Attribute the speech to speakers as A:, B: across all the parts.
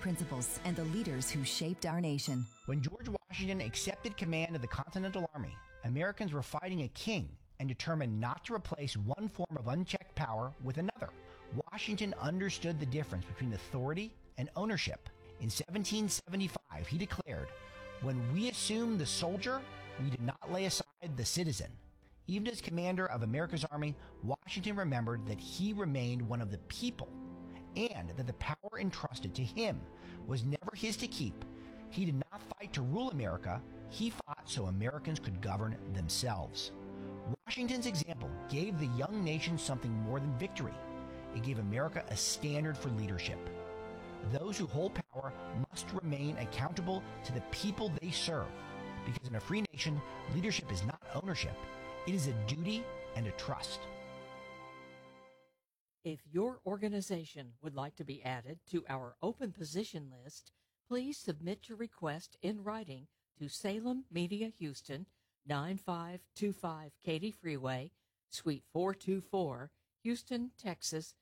A: principles and the leaders who shaped our nation.
B: When George Washington accepted command of the Continental Army, Americans were fighting a king and determined not to replace one form of unchecked power with another. Washington understood the difference between authority and ownership. In 1775, he declared, "When we assumed the soldier, we did not lay aside the citizen." Even as commander of America's army, Washington remembered that he remained one of the people and that the power entrusted to him was never his to keep. He did not fight to rule America. He fought so Americans could govern themselves. Washington's example gave the young nation something more than victory. It gave America a standard for leadership. Those who hold power must remain accountable to the people they serve, because in a free nation, leadership is not ownership. It is a duty and a trust.
C: If your organization would like to be added to our open position list, please submit your request in writing to Salem Media Houston, 9525 Katy Freeway, Suite 424, Houston, Texas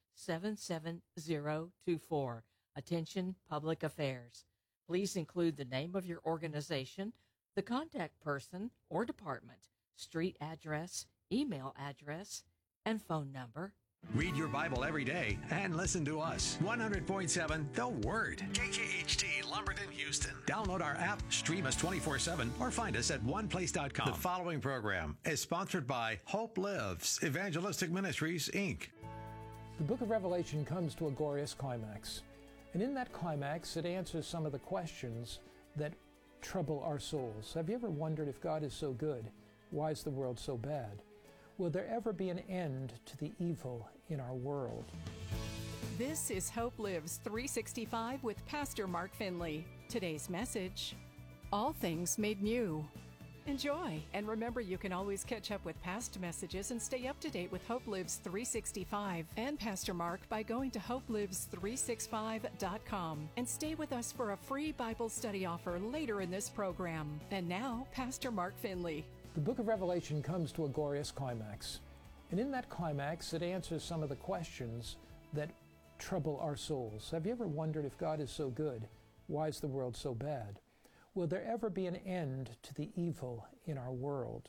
C: 77024. Attention Public Affairs. Please include the name of your organization, the contact person or department, street address, email address, and phone number.
D: Read your Bible every day and listen to us. 100.7 The Word. KKHT Lumberton, Houston. Download our app, stream us 24/7, or find us at oneplace.com. The following program is sponsored by Hope Lives Evangelistic Ministries, Inc.
E: The book of Revelation comes to a glorious climax. And in that climax, it answers some of the questions that trouble our souls. Have you ever wondered, if God is so good, why is the world so bad? Will there ever be an end to the evil in our world?
F: This is Hope Lives 365 with Pastor Mark Finley. Today's message, all things made new. Enjoy, and remember you can always catch up with past messages and stay up to date with Hope Lives 365 and Pastor Mark by going to hopelives365.com and stay with us for a free Bible study offer later in this program. And now, Pastor Mark Finley.
E: The book of Revelation comes to a glorious climax. And in that climax, it answers some of the questions that trouble our souls. Have you ever wondered, if God is so good, why is the world so bad? Will there ever be an end to the evil in our world?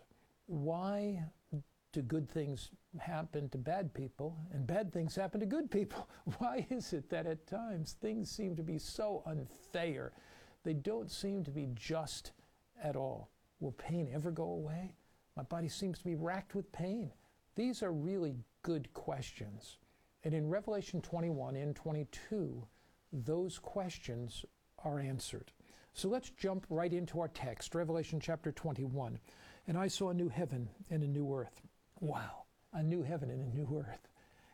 E: Why do good things happen to bad people and bad things happen to good people? Why is it that at times things seem to be so unfair? They don't seem to be just at all. Will pain ever go away? My body seems to be racked with pain. These are really good questions. And in Revelation 21 and 22, those questions are answered. So let's jump right into our text, Revelation chapter 21. And I saw a new heaven and a new earth. Wow, a new heaven and a new earth.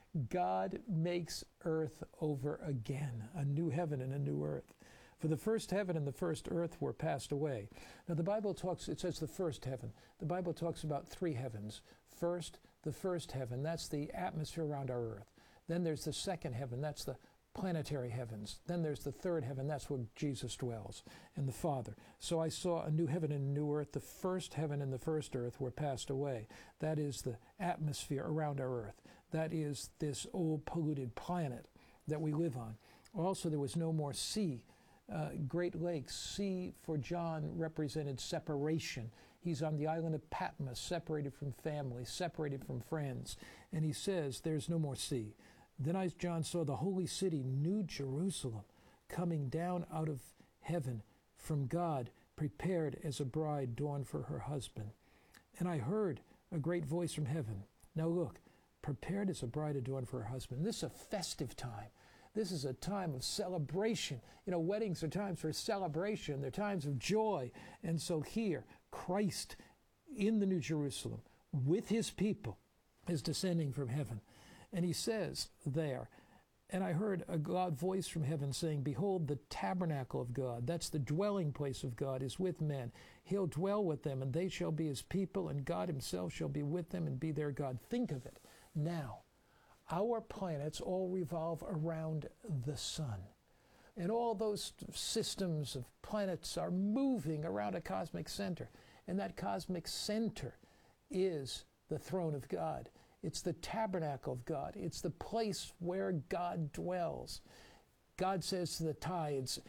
E: God makes earth over again, a new heaven and a new earth. For the first heaven and the first earth were passed away. Now the Bible talks, it says the first heaven. The Bible talks about three heavens. First, the first heaven, that's the atmosphere around our earth. Then there's the second heaven, that's the planetary heavens. Then there's the third heaven, that's where Jesus dwells, and the Father. So I saw a new heaven and a new earth. The first heaven and the first earth were passed away. That is the atmosphere around our earth. That is this old polluted planet that we live on. Also, there was no more sea. Great Lakes. Sea for John represented separation. He's on the island of Patmos, separated from family, separated from friends. And he says, there's no more sea. Then I, John, saw the holy city, New Jerusalem, coming down out of heaven from God, prepared as a bride adorned for her husband. And I heard a great voice from heaven. Now look, prepared as a bride adorned for her husband. This is a festive time. This is a time of celebration. You know, weddings are times for celebration. They're times of joy. And so here, Christ in the New Jerusalem with his people is descending from heaven. And he says there, and I heard a loud voice from heaven saying, behold, the tabernacle of God, that's the dwelling place of God, is with men. He'll dwell with them, and they shall be his people, and God himself shall be with them and be their God. Think of it. Now, our planets all revolve around the sun. And all those systems of planets are moving around a cosmic center. And that cosmic center is the throne of God. It's the tabernacle of God. It's the place where God dwells. God says to the tides,